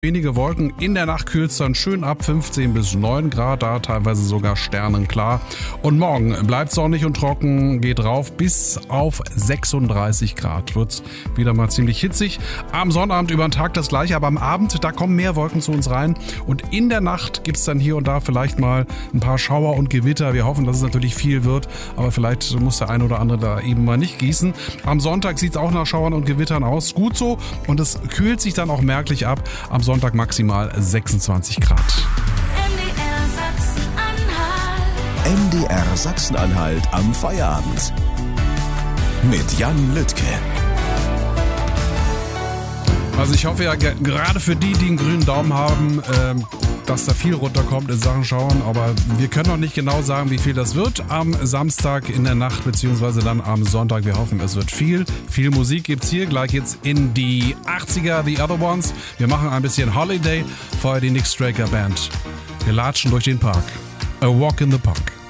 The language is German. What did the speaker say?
Wenige Wolken, in der Nacht kühlt es dann schön ab 15 bis 9 Grad, da teilweise sogar sternenklar. Und morgen bleibt sonnig und trocken, geht rauf bis auf 36 Grad. Wird's wieder mal ziemlich hitzig. Am Sonnabend über den Tag das gleiche, aber am Abend, da kommen mehr Wolken zu uns rein. Und in der Nacht gibt's dann hier und da vielleicht mal ein paar Schauer und Gewitter. Wir hoffen, dass es natürlich viel wird, aber vielleicht muss der ein oder andere da eben mal nicht gießen. Am Sonntag sieht's auch nach Schauern und Gewittern aus. Gut so, und es kühlt sich dann auch merklich ab. Am Sonntag maximal 26 Grad. MDR Sachsen-Anhalt am Feierabend. Mit Jan Lüttke. Also ich hoffe ja gerade für die einen grünen Daumen haben, dass da viel runterkommt in Sachen Schauern, aber wir können noch nicht genau sagen, wie viel das wird am Samstag in der Nacht beziehungsweise dann am Sonntag. Wir hoffen, es wird viel. Viel Musik gibt's hier. Gleich jetzt in die 80er, The Other Ones. Wir machen ein bisschen Holiday, vorher die Nick Straker Band. Wir latschen durch den Park. A Walk in the Park.